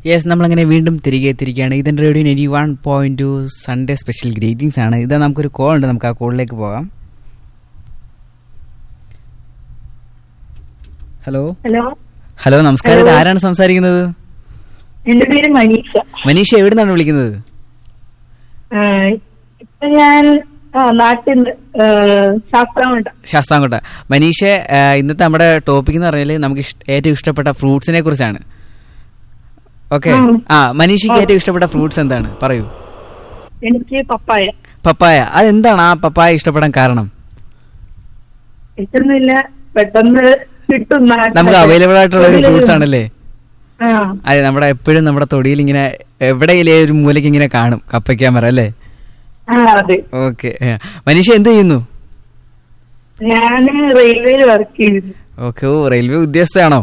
Yes, നമ്മളങ്ങനെ വീണ്ടും തിരികെ എത്തിയിരിക്കുകയാണ്. ഇതിൻ്റെ റേഡിയോ 91.2 സൺഡേ സ്പെഷ്യൽ ഗ്രീറ്റിംഗ്സ് ആണ്. ഇതാ നമുക്കൊരു കോൾ ഉണ്ട്, നമുക്ക് ആ കോളിലേക്ക് പോകാം. ഹലോ ഹലോ, നമസ്കാരം. ഇത് ആരാണ് സംസാരിക്കുന്നത്? എന്റെ പേര് മനീഷ. മനീഷ എവിടെ നിന്നാണ് വിളിക്കുന്നത്? ഇപ്പൊ ഞാൻ നാട്ടിൽ ശാസ്താംകോട്ട. മനീഷ, ഇന്നത്തെ നമ്മുടെ ടോപ്പിക് എന്ന് പറഞ്ഞാൽ നമുക്ക് ഏറ്റവും ഇഷ്ടപ്പെട്ട ഫ്രൂട്ട്സിനെ കുറിച്ചാണ്. ഓക്കെ. മനീഷയ്ക്ക് ഏറ്റവും ഇഷ്ടപ്പെട്ട ഫ്രൂട്ട്സ് എന്താണ്, പറയൂ. എനിക്ക് പപ്പായ. പപ്പായ, അതെന്താണ് ആ പപ്പായ ഇഷ്ടപ്പെടാൻ കാരണം? ഇഷ്ടമൊന്നുമില്ല, പെട്ടെന്ന് കിട്ടും, നമുക്ക് അവൈലബിൾ ആയിട്ടുള്ള ഒരു ഫ്രൂട്ട്സ് ആണല്ലേ. അതെ, നമ്മുടെ എപ്പോഴും നമ്മുടെ തൊടിയിൽ ഇങ്ങനെ എവിടെയില്ലേ ഒരു മൂലയ്ക്ക് ഇങ്ങനെ കാണും കപ്പയ്ക്കാമറ അല്ലേ. ഓക്കെ. മനീഷ എന്ത് ചെയ്യുന്നു? ഞാൻ റെയിൽവേയിൽ വർക്ക് ചെയ്യുന്നു. ഓക്കെ. ഓ, റെയിൽവേ ഉദ്യോഗസ്ഥയാണോ?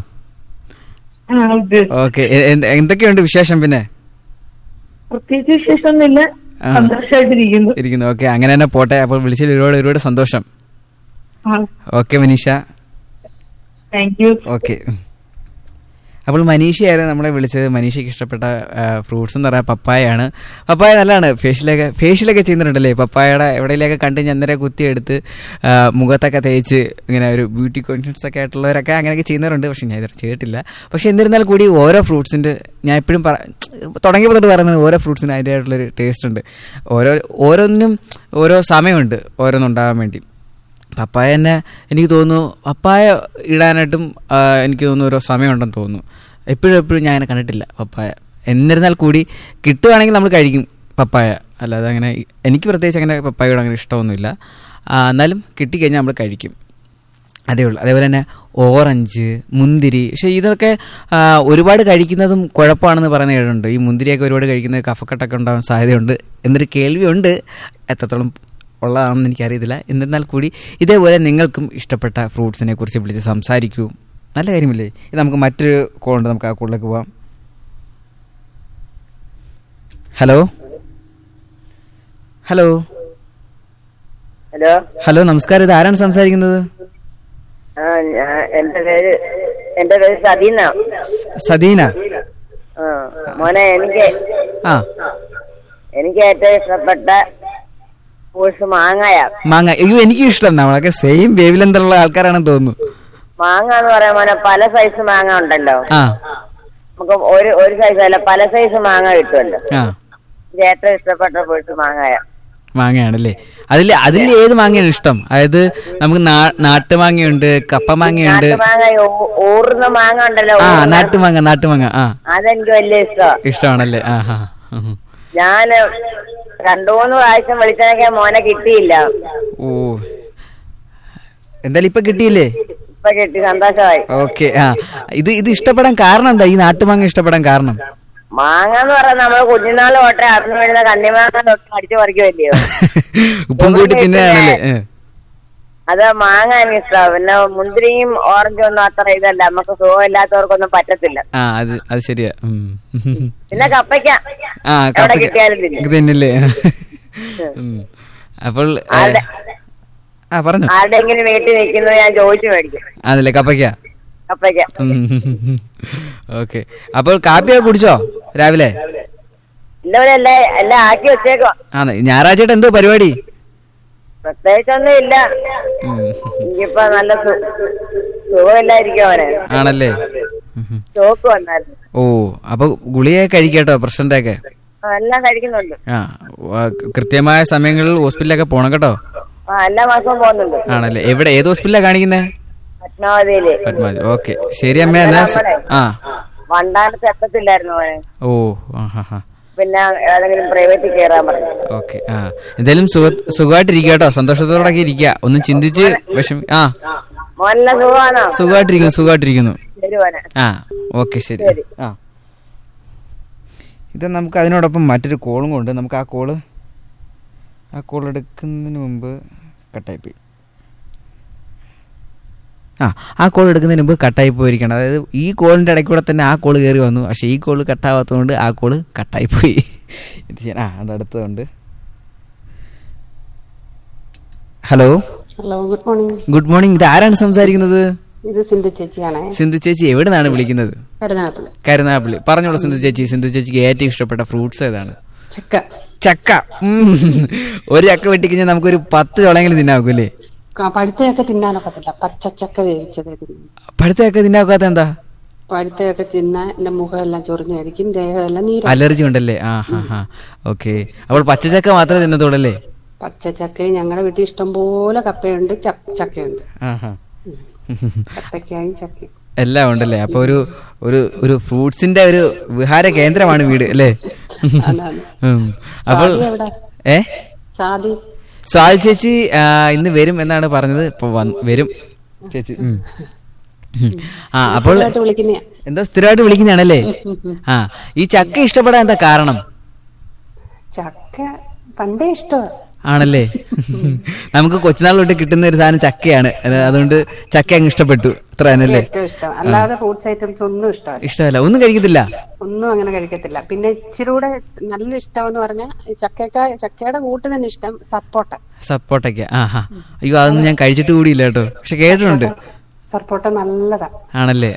ഓക്കെ. എന്തൊക്കെയുണ്ട് വിശേഷം? പിന്നെ പ്രത്യേകിച്ച് വിശേഷമൊന്നുമില്ല, സന്തോഷമായിട്ടിരിക്കുന്നു. ഓക്കെ, അങ്ങനെ തന്നെ പോട്ടെ. അപ്പോൾ വിളിച്ചതിൽ ഒരുപാട് ഒരുപാട് സന്തോഷം. Okay Manisha, thank you. Okay. അപ്പോൾ മനീഷയായിരുന്നു നമ്മളെ വിളിച്ചത്. മനീഷയ്ക്ക് ഇഷ്ടപ്പെട്ട ഫ്രൂട്ട്സ് എന്ന് പറയാൻ പപ്പായാണ്. പപ്പായ നല്ലതാണ്. ഫേഷ്യലൊക്കെ ചെയ്യുന്നുണ്ടല്ലേ പപ്പായയുടെ എവിടെയൊക്കെ കണ്ട് ഞന്നരെ കുത്തിയെടുത്ത് മുഖത്തൊക്കെ തേച്ച് ഇങ്ങനെ ഒരു ബ്യൂട്ടി കോൺഷ്യൻസ് ഒക്കെ ആയിട്ടുള്ളവരൊക്കെ അങ്ങനെയൊക്കെ ചെയ്യുന്നവരുണ്ട്. പക്ഷെ ഞാൻ ഇതുവരെ ചെയ്തിട്ടില്ല. പക്ഷെ എന്നിരുന്നാൽ കൂടി ഓരോ ഫ്രൂട്ട്സിൻ്റെ ഞാൻ എപ്പോഴും തുടങ്ങിയപ്പോൾ തൊട്ട് പറയുന്നത് ഓരോ ഫ്രൂട്ട്സിന് അതിൻ്റെതായിട്ടുള്ളൊരു ടേസ്റ്റ് ഉണ്ട്. ഓരോന്നിനും ഓരോ സമയമുണ്ട് ഓരോന്നുണ്ടാകാൻ വേണ്ടി. പപ്പായ തന്നെ എനിക്ക് തോന്നുന്നു പപ്പായ ഇടാനായിട്ടും എനിക്ക് തോന്നുന്നു ഓരോ സമയമുണ്ടെന്ന് തോന്നുന്നു. എപ്പോഴും ഞാൻ അങ്ങനെ കണ്ടിട്ടില്ല പപ്പായ. എന്നിരുന്നാൽ കൂടി കിട്ടുവാണെങ്കിൽ നമ്മൾ കഴിക്കും പപ്പായ. അല്ലാതെ അങ്ങനെ എനിക്ക് പ്രത്യേകിച്ച് അങ്ങനെ പപ്പായയോട് അങ്ങനെ ഇഷ്ടമൊന്നുമില്ല. എന്നാലും കിട്ടിക്കഴിഞ്ഞാൽ നമ്മൾ കഴിക്കും, അതേ ഉള്ളൂ. അതേപോലെ തന്നെ ഓറഞ്ച്, മുന്തിരി. പക്ഷേ ഇതൊക്കെ ഒരുപാട് കഴിക്കുന്നതും കുഴപ്പമാണെന്ന് പറയുന്ന കേട്ടിട്ടുണ്ട്. ഈ മുന്തിരിയൊക്കെ ഒരുപാട് കഴിക്കുന്നത് കഫക്കെട്ടൊക്കെ ഉണ്ടാകാൻ സാധ്യതയുണ്ട് എന്നൊരു കേൾവിയുണ്ട്. എത്രത്തോളം ഉള്ളതാണെന്ന് എനിക്കറിയത്തില്ല. എന്നിരുന്നാൽ കൂടി ഇതേപോലെ നിങ്ങൾക്കും ഇഷ്ടപ്പെട്ട ഫ്രൂട്ട്സിനെ കുറിച്ച് വിളിച്ച് സംസാരിക്കൂ. നല്ല കാര്യമില്ലേ? ഇത് നമുക്ക് മറ്റൊരു കോൾ ഉണ്ട്, നമുക്ക് ആ കോളിലേക്ക് പോവാം. ഹലോ ഹലോ ഹലോ ഹലോ, നമസ്കാരം. ഇത് ആരാണ് സംസാരിക്കുന്നത്? എന്റെ പേര് സദീന. മോനെ, എനിക്ക് ഏറ്റവും ഇഷ്ടപ്പെട്ട ഫ്രൂട്ട്സ് മാങ്ങ. എനിക്കും ഇഷ്ടം. നമ്മളൊക്കെ സെയിം വേവ് ലെങ്തുള്ള ആൾക്കാരാണെന്ന് തോന്നുന്നു. മാങ്ങ എന്ന് പറയാൻ മോനെ, പല സൈസ് മാങ്ങ ഉണ്ടല്ലോ. നമുക്ക് ഒരു സൈസ് അല്ല, പല സൈസ് മാങ്ങ കിട്ടുമല്ലോ. എനിക്ക് ഏറ്റവും ഇഷ്ടപ്പെട്ട ഫ്രൂട്ട്സ് മാങ്ങയാണല്ലേ. അതിൽ ഏത് മാങ്ങയാണ് ഇഷ്ടം? അതായത് നമുക്ക് നാട്ടുമാങ്ങയുണ്ട്, കപ്പ മാങ്ങയുണ്ട്, ഊറുന്ന മാങ്ങ ഉണ്ടല്ലോ. നാട്ടുമാങ്ങ. അതെനിക്ക് വലിയ ഇഷ്ടമാണല്ലേ. ഞാൻ 2-3 പ്രാവശ്യം വിളിച്ചതൊക്കെ മോനെ കിട്ടിയില്ല. ഓ, എന്തായാലും ഇപ്പൊ കിട്ടിയില്ലേ? ഇപ്പൊ കിട്ടി, സന്തോഷമായി. ഓക്കെ. ഇത് ഇഷ്ടപ്പെടാൻ കാരണം എന്താ? ഈ നാട്ടുമാങ്ങ ഇഷ്ടപ്പെടാൻ കാരണം? മാങ്ങ എന്ന് പറഞ്ഞാൽ നമ്മള് കുഞ്ഞുനാള് തൊട്ടേ അറിഞ്ഞു വീഴുന്ന കണ്ണിമാങ്ങ തൊട്ട് അടിച്ചു പറിക്കുമല്ലയോ. ഉപ്പും കൂട്ടി തിന്നാണല്ലേ. അത് മാങ്ങ എനിക്ക് ഇഷ്ടമാണ്. പിന്നെ മുന്തിരിയും ഓറഞ്ചും ഒന്നും അത്ര ഇതല്ല, നമുക്ക് സുഖമില്ലാത്തവർക്കൊന്നും പറ്റത്തില്ല. അത് ശരിയാ. പിന്നെ കപ്പയ്ക്ക എവിടെ കിട്ടിയാലും തിന്നില്ലേ. അപ്പോൾ ആരുടെങ്കിലും വീട്ടിൽ നിൽക്കുന്നത് ഞാൻ ചോദിച്ചു മേടിക്കും. അതല്ലേ കപ്പയ്ക്ക. ഓക്കെ. അപ്പോൾ കാപ്പിയൊക്കെ കുടിച്ചോ രാവിലെ? എല്ലാം ആക്കി വെച്ചേക്കോ. ഞായറാഴ്ച എന്തോ പരിപാടി? പ്രത്യേകിച്ചൊന്നും ഇല്ല. എനിക്കിപ്പോ നല്ല സുഖമില്ലായിരിക്കും. ആണല്ലേ. സ്റ്റോക്ക് വന്നായിരുന്നു. ഓ, അപ്പൊ ഗുളിക കഴിക്കട്ടോ, പ്രശ്നന്റെ ഒക്കെ എല്ലാം കഴിക്കുന്നുണ്ട്. കൃത്യമായ സമയങ്ങളിൽ ഹോസ്പിറ്റലിലൊക്കെ പോണം കേട്ടോ. എല്ലാ മാസവും പോകുന്നുണ്ട്. ആണല്ലേ. ഏത് ഹോസ്പിറ്റലാണ് കാണിക്കുന്നേ? പത്മാവതി. ഓക്കെ, ശരി അമ്മ. വണ്ടാനത്ത് എത്തത്തില്ലായിരുന്നു മോനെ. ഓ, പിന്നെ ഏതെങ്കിലും പ്രൈവറ്റിൽ കയറാൻ പറഞ്ഞു. ഓക്കെ. എന്തായാലും സുഖമായിട്ടിരിക്കുക കേട്ടോ, സന്തോഷത്തോടെ ഇരിക്കുക, ഒന്നും ചിന്തിച്ച് സുഖമായിട്ടിരിക്കുന്നു. ഓക്കെ, ശരി. ഇത് നമുക്ക് അതിനോടൊപ്പം മറ്റൊരു കോളും കൊണ്ട് നമുക്ക് ആ കോൾ എടുക്കുന്നതിന് മുമ്പ് കട്ടായിപ്പോയി. ആ കോൾ എടുക്കുന്നതിന് മുമ്പ് കട്ടായി പോയിരിക്കണം. അതായത് ഈ കോളിൻ്റെ ഇടയ്ക്ക് കൂടെ തന്നെ ആ കോള് കയറി വന്നു. പക്ഷേ ഈ കോള് കട്ടാവാത്തതുകൊണ്ട് ആ കോള് കട്ടായിപ്പോയി. അത് അടുത്തതുണ്ട്. Hello, good morning. ഇത് ആരാണ് സംസാരിക്കുന്നത്? ഇത് സിന്ധു ചേച്ചിയാണ്. സിന്ധു ചേച്ചി എവിടെ നിന്നാണ് വിളിക്കുന്നത്? കരുനാഗപ്പള്ളി. കരുനാഗപ്പള്ളി. പറഞ്ഞോളൂ സിന്ധു ചേച്ചി, സിന്ധു ചേച്ചിക്ക് ഏറ്റവും ഇഷ്ടപ്പെട്ട ഫ്രൂട്ട്സ് ഏതാണ്? ചക്ക. ചക്ക. ഒരു ചക്ക വെട്ടിക്കഴിഞ്ഞാൽ നമുക്കൊരു 10 ചോളെങ്കിലും തിന്നാക്കൂല്ലേ? പഴുത്തയൊക്കെ തിന്നാനൊക്കത്തില്ല, പച്ചച്ചക്ക വേവിച്ചത്. പഴുത്തയൊക്കെ തിന്നാക്കാത്ത എന്താ? പഴുത്തയൊക്കെ തിന്നാൻ എന്റെ മുഖമെല്ലാം ചൊറിഞ്ഞു കഴിക്കും, ദേഹമെല്ലാം നീര്. അലർജി ഉണ്ടല്ലേ? ഓക്കെ. അപ്പോൾ പച്ചച്ചക്ക മാത്രമേ തിന്നത്തോളല്ലേ? പച്ചച്ചക്കയും ഞങ്ങളുടെ വീട്ടിൽ ഇഷ്ടംപോലെ കപ്പയുണ്ട്, ചക്കയുണ്ട്, കപ്പയ്ക്കായും ചക്കയും എല്ലാം ഉണ്ടല്ലേ? അപ്പൊ ഒരു ഫ്രൂട്ട്സിന്റെ ഒരു വിഹാര കേന്ദ്രമാണ് വീട് അല്ലേ? അപ്പോൾ സ്വാതി ചേച്ചി ഇന്ന് വരും എന്നാണ് പറഞ്ഞത്. ഇപ്പൊ വരും ചേച്ചി. അപ്പോൾ എന്തോ സ്ഥിരമായിട്ട് വിളിക്കുന്നതാണല്ലേ? ഈ ചക്ക ഇഷ്ടപ്പെടാൻ എന്താ കാരണം? ചക്ക പണ്ടേ ഇഷ്ടമാണ് ആണല്ലേ? നമുക്ക് കൊച്ചുനാൾ തൊട്ട് കിട്ടുന്ന ഒരു സാധനം ചക്കയാണ്, അതുകൊണ്ട് ചക്ക അങ്ങ് ഇഷ്ടപ്പെട്ടു, അത്ര തന്നെയല്ലേ? അല്ലാതെ ഫ്രൂട്ട്സ് ഐറ്റംസ് ഒന്നും ഇഷ്ടമല്ല. ഒന്നും കഴിക്കത്തില്ല? ഒന്നും അങ്ങനെ കഴിക്കത്തില്ല. പിന്നെ ഇച്ചിരി കൂടെ നല്ല ഇഷ്ടം എന്ന് പറഞ്ഞാൽ ചക്കയുടെ കൂട്ട് തന്നെ ഇഷ്ടം സപ്പോട്ടയ്ക്ക. അയ്യോ, അതൊന്നും ഞാൻ കഴിച്ചിട്ട് കൂടിയില്ല കേട്ടോ, പക്ഷെ കേട്ടിട്ടുണ്ട്. സപ്പോട്ട നല്ലതാ. ആണല്ലേ?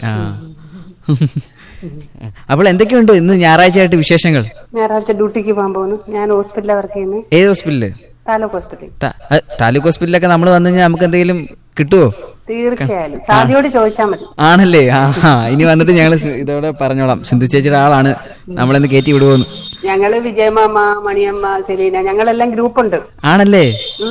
അപ്പോൾ എന്തൊക്കെയുണ്ട് ഇന്ന് ഞായറാഴ്ച ആയിട്ട് വിശേഷങ്ങൾ? ഞായറാഴ്ച ഡ്യൂട്ടിക്ക് പോകാൻ പോകുന്നു. ഞാൻ ഹോസ്പിറ്റലിൽ വർക്ക് ചെയ്യുന്നു. ഏത് ഹോസ്പിറ്റലില്? താലൂക്ക് ഹോസ്പിറ്റൽ. താലൂക്ക് ഹോസ്പിറ്റലൊക്കെ നമ്മൾ വന്നു കഴിഞ്ഞാൽ നമുക്ക് എന്തെങ്കിലും കിട്ടുവോ? തീർച്ചയായും, സാദിയോട് ചോദിച്ചാൽ മതി. ആണല്ലേ? ഇനി വന്നിട്ട് ഞങ്ങൾ ഇതോടെ പറഞ്ഞോളാം, സിന്ധു ചേച്ചിയുടെ ആളാണ്, നമ്മളെന്ന് കയറ്റി വിടുവോന്ന്. ഞങ്ങള് വിജയമാമ, മണിയമ്മ, സെലീന, ഞങ്ങളെല്ലാം ഗ്രൂപ്പുണ്ട്. ആണല്ലേ?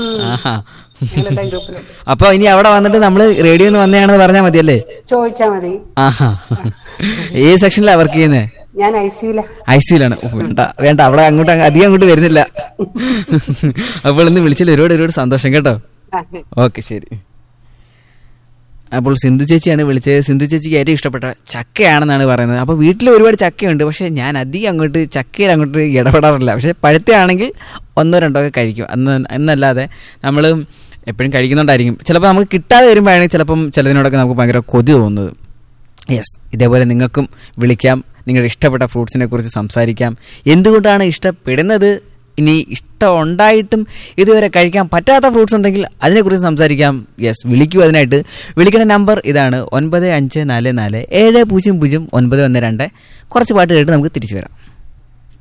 അപ്പൊ ഇനി അവിടെ വന്നിട്ട് നമ്മള് റേഡിയോന്ന് വന്നതാണെന്ന് പറഞ്ഞാൽ മതിയല്ലേ? ചോദിച്ചാ മതി. ഏത് സെക്ഷനിലാ വർക്ക് ചെയ്യുന്നത്? ഞാൻ ഐസിയിലാണ്. വേണ്ട, അവിടെ അധികം അങ്ങോട്ട് വരുന്നില്ല. അപ്പോൾ ഇന്ന് വിളിച്ചതിൽ ഒരുപാട് സന്തോഷം കേട്ടോ. ഓക്കെ, ശരി. അപ്പോൾ സിന്ധു ചേച്ചിയാണ് വിളിച്ചത്. സിന്ധു ചേച്ചിക്ക് ഏറ്റവും ഇഷ്ടപ്പെട്ട ചക്കയാണെന്നാണ് പറയുന്നത്. അപ്പോൾ വീട്ടിൽ ഒരുപാട് ചക്കയുണ്ട്, പക്ഷെ ഞാൻ അധികം അങ്ങോട്ട് ചക്കയിൽ അങ്ങോട്ട് ഇടപെടാറില്ല. പക്ഷെ പഴുത്തയാണെങ്കിൽ 1-2 ഒക്കെ കഴിക്കും, എന്നല്ലാതെ നമ്മൾ എപ്പോഴും കഴിക്കുന്നുണ്ടായിരിക്കും. ചിലപ്പോൾ നമുക്ക് കിട്ടാതെ വരുമ്പോഴാണെങ്കിൽ ചിലപ്പം ചിലതിനോടൊക്കെ നമുക്ക് ഭയങ്കര കൊതി തോന്നുന്നത്. യെസ്, ഇതേപോലെ നിങ്ങൾക്കും വിളിക്കാം, നിങ്ങളുടെ ഇഷ്ടപ്പെട്ട ഫ്രൂട്ട്സിനെ കുറിച്ച് സംസാരിക്കാം. എന്തുകൊണ്ടാണ് ഇഷ്ടപ്പെടുന്നത്, ഇനി ഇഷ്ടം ഉണ്ടായിട്ടും ഇതുവരെ കഴിക്കാൻ പറ്റാത്ത ഫ്രൂട്ട്സ് ഉണ്ടെങ്കിൽ അതിനെക്കുറിച്ച് സംസാരിക്കാം. യെസ്, വിളിക്കൂ. അതിനായിട്ട് വിളിക്കുന്ന നമ്പർ ഇതാണ് 9544 700 912. കുറച്ച് പാട്ട് കേട്ട് നമുക്ക് തിരിച്ചു വരാം.